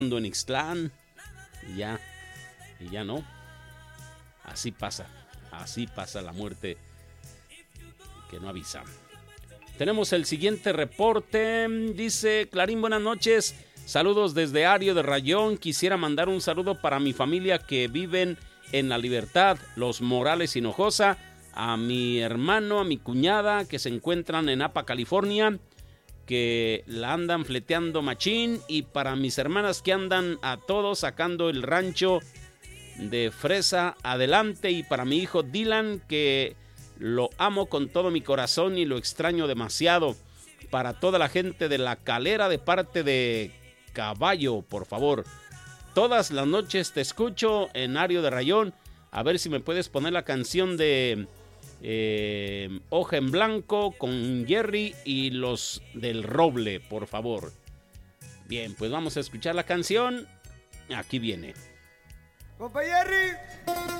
en Ixtlán y ya no. Así pasa la muerte que no avisa. Tenemos el siguiente reporte. Dice Clarín, buenas noches. Saludos desde Ario de Rayón. Quisiera mandar un saludo para mi familia que viven en La Libertad, los Morales Hinojosa, a mi hermano, a mi cuñada que se encuentran en Napa, California, que la andan fleteando machín, y para mis hermanas que andan a todos sacando el rancho de Fresa adelante, y para mi hijo Dylan, que lo amo con todo mi corazón y lo extraño demasiado. Para toda la gente de La Calera de parte de Caballo, por favor. Todas las noches te escucho en Ario de Rayón. A ver si me puedes poner la canción de Hoja en Blanco con Jerry y los del Roble, por favor. Bien, pues vamos a escuchar la canción. Aquí viene. ¡Compa Jerry!